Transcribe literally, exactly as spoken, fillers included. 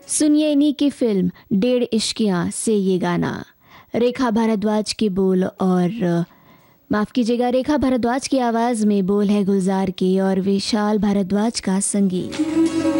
सुनिए इन्हीं की फिल्म डेढ़ इश्कियाँ से ये गाना। रेखा भारद्वाज के बोल और माफ़ कीजिएगा रेखा भारद्वाज की आवाज़ में बोल है गुलजार के और विशाल भारद्वाज का संगीत।